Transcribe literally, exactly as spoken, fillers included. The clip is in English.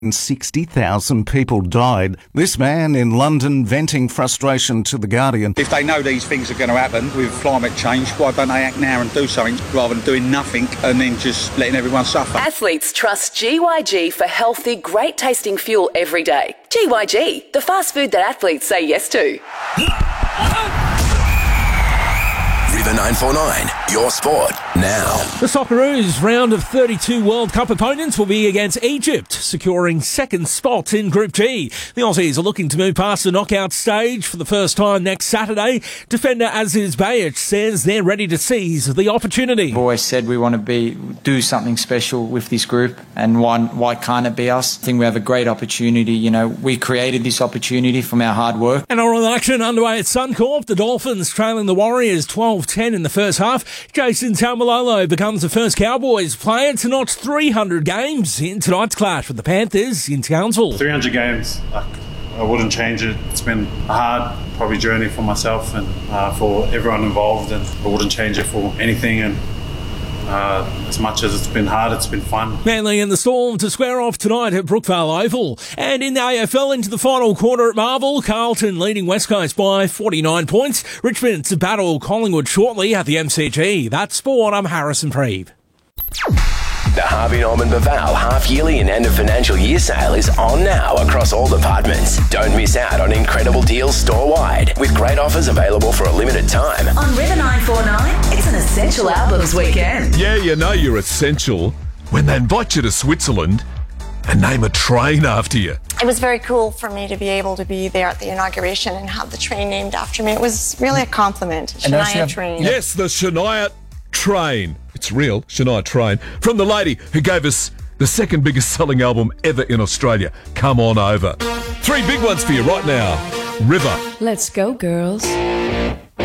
sixty thousand people died. This man in London venting frustration to The Guardian. If they know these things are going to happen with climate change, why don't they act now and do something rather than doing nothing and then just letting everyone suffer? Athletes trust G Y G for healthy, great-tasting fuel every day. G Y G, the fast food that athletes say yes to. River nine four nine, your sport now. The Socceroos round of thirty-two World Cup opponents will be against Egypt, securing second spot in Group G. The Aussies are looking to move past the knockout stage for the first time next Saturday. Defender Aziz Bayic says they're ready to seize the opportunity. We've always said we want to be do something special with this group, and why, why can't it be us? I think we have a great opportunity. You know, we created this opportunity from our hard work. And all action underway at Suncorp. The Dolphins trailing the Warriors twelve ten in the first half. Jason Taumalolo becomes the first Cowboys player to notch three hundred games in tonight's clash with the Panthers in Townsville. three hundred games, like, I wouldn't change it. It's been a hard, probably, journey for myself and uh, for everyone involved, and I wouldn't change it for anything. And Uh, as much as it's been hard, it's been fun. Manly and the Storm to square off tonight at Brookvale Oval. And in the A F L into the final quarter at Marvel, Carlton leading West Coast by forty-nine points. Richmond to battle Collingwood shortly at the M C G. That's sport. I'm Harrison Preeve. The Harvey Norman Baval half-yearly and end of financial year sale is on now across all departments. Don't miss out on incredible deals store-wide, with great offers available for a limited time. On River nine four nine, it's an Essential Albums weekend. Yeah, you know you're essential when they invite you to Switzerland and name a train after you. It was very cool for me to be able to be there at the inauguration and have the train named after me. It was really a compliment. Shania Train. Yes, the Shania Train. It's real, Shania Train. From the lady who gave us the second biggest selling album ever in Australia. Come on over. Three big ones for you right now. River. Let's go, girls.